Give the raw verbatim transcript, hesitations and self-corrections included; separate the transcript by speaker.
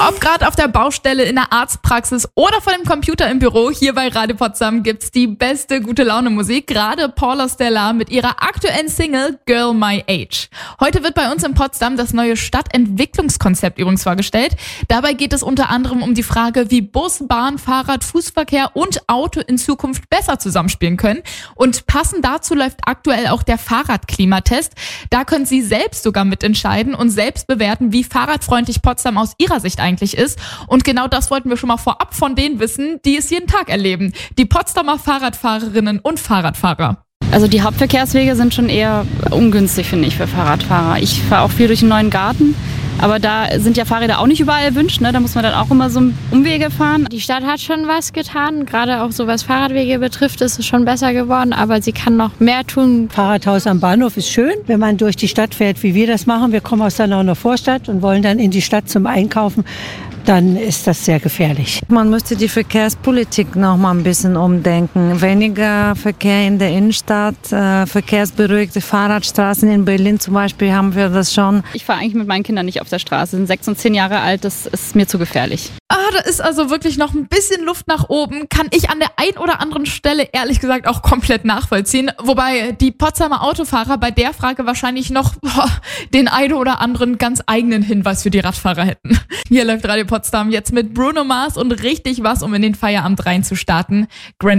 Speaker 1: Ob gerade auf der Baustelle, in der Arztpraxis oder vor dem Computer im Büro, hier bei Radio Potsdam gibt's die beste Gute-Laune-Musik. Gerade Paula Stella mit ihrer aktuellen Single Girl My Age. Heute wird bei uns in Potsdam das neue Stadtentwicklungskonzept übrigens vorgestellt. Dabei geht es unter anderem um die Frage, wie Bus, Bahn, Fahrrad, Fußverkehr und Auto in Zukunft besser zusammenspielen können. Und passend dazu läuft aktuell auch der Fahrradklimatest. Da können Sie selbst sogar mitentscheiden und selbst bewerten, wie fahrradfreundlich Potsdam aus Ihrer Sicht eigentlich ist. Und genau das wollten wir schon mal vorab von denen wissen, die es jeden Tag erleben. Die Potsdamer Fahrradfahrerinnen und Fahrradfahrer.
Speaker 2: Also die Hauptverkehrswege sind schon eher ungünstig, finde ich, für Fahrradfahrer. Ich fahre auch viel durch den neuen Garten. Aber da sind ja Fahrräder auch nicht überall erwünscht, ne? Da muss man dann auch immer so Umwege fahren.
Speaker 3: Die Stadt hat schon was getan, gerade auch so was Fahrradwege betrifft, ist es schon besser geworden, aber sie kann noch mehr tun.
Speaker 4: Fahrradhaus am Bahnhof ist schön, wenn man durch die Stadt fährt, wie wir das machen. Wir kommen aus der Nauner Vorstadt und wollen dann in die Stadt zum Einkaufen. Dann ist das sehr gefährlich.
Speaker 5: Man müsste die Verkehrspolitik noch mal ein bisschen umdenken. Weniger Verkehr in der Innenstadt, äh, verkehrsberuhigte Fahrradstraßen. In Berlin zum Beispiel haben wir das schon.
Speaker 2: Ich fahre eigentlich mit meinen Kindern nicht auf der Straße. Sie sind sechs und zehn Jahre alt, das ist mir zu gefährlich.
Speaker 1: Ah, da ist also wirklich noch ein bisschen Luft nach oben. Kann ich an der ein oder anderen Stelle ehrlich gesagt auch komplett nachvollziehen. Wobei die Potsdamer Autofahrer bei der Frage wahrscheinlich noch boah, den einen oder anderen ganz eigenen Hinweis für die Radfahrer hätten. Hier läuft Radio Potsdam jetzt mit Bruno Mars und richtig was, um in den Feierabend reinzustarten. Granny